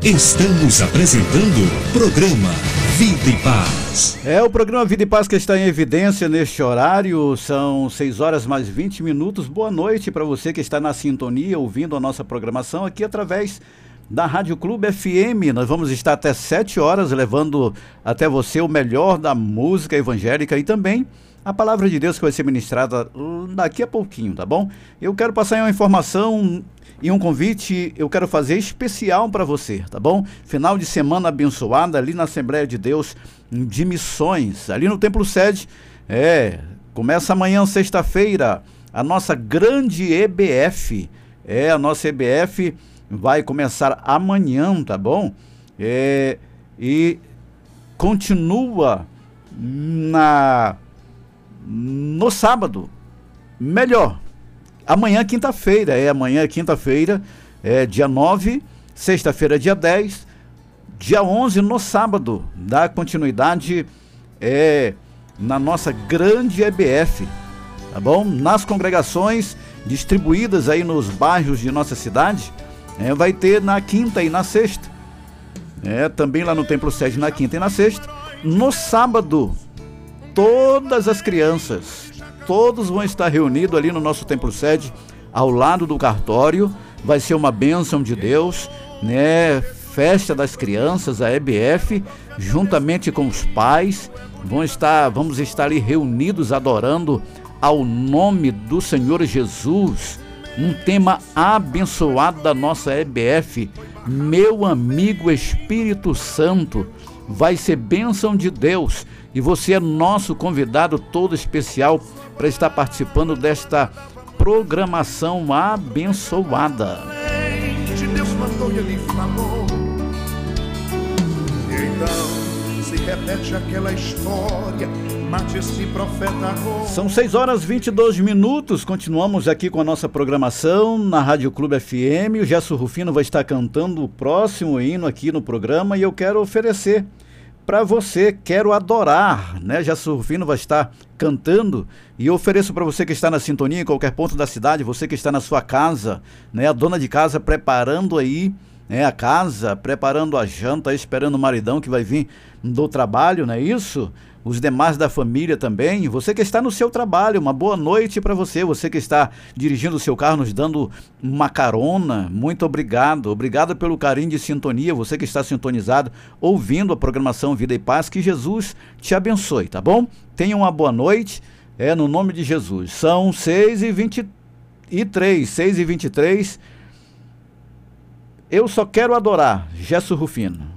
Estamos apresentando programa Vida e Paz. O programa Vida e Paz que está em evidência neste horário. São 6 horas mais 20 minutos. Boa noite para você que está na sintonia, ouvindo a nossa programação aqui através da Rádio Clube FM. Nós vamos estar até 7 horas levando até você o melhor da música evangélica e também a palavra de Deus que vai ser ministrada daqui a pouquinho, tá bom? Eu quero passar uma informação e um convite eu quero fazer especial para você, tá bom? Final de semana abençoada ali na Assembleia de Deus de Missões, ali no Templo Sede. Começa amanhã, sexta-feira, a nossa grande EBF. A nossa EBF vai começar amanhã, tá bom? E continua no sábado. Melhor, amanhã quinta-feira, amanhã quinta-feira, dia 9, sexta-feira dia 10, dia 11 no sábado, dá continuidade na nossa grande EBF, tá bom? Nas congregações distribuídas aí nos bairros de nossa cidade, vai ter na quinta e na sexta, também lá no Templo Sede na quinta e na sexta. No sábado, todas as crianças, todos vão estar reunidos ali no nosso Templo Sede, ao lado do cartório. Vai ser uma bênção de Deus, Festa das crianças, a EBF, juntamente com os pais, vamos estar ali reunidos adorando ao nome do Senhor Jesus. Um tema abençoado da nossa EBF, Meu Amigo Espírito Santo. Vai ser bênção de Deus e você é nosso convidado todo especial para estar participando desta programação abençoada. Deus mandou e ele falou. E então se repete aquela história, mate esse profeta. São 6 horas 22 minutos. Continuamos aqui com a nossa programação na Rádio Clube FM. O Gerson Rufino vai estar cantando o próximo hino aqui no programa e eu quero oferecer para você, Quero Adorar, Gerson Rufino vai estar cantando e eu ofereço para você que está na sintonia em qualquer ponto da cidade, você que está na sua casa, a dona de casa preparando aí, a casa, preparando a janta, esperando o maridão que vai vir do trabalho, não é isso? Os demais da família também, você que está no seu trabalho, uma boa noite para você, você que está dirigindo o seu carro, nos dando uma carona, muito obrigado pelo carinho de sintonia, você que está sintonizado, ouvindo a programação Vida e Paz, que Jesus te abençoe, tá bom? Tenha uma boa noite, no nome de Jesus. São 6h23, eu só quero adorar, Gerson Rufino.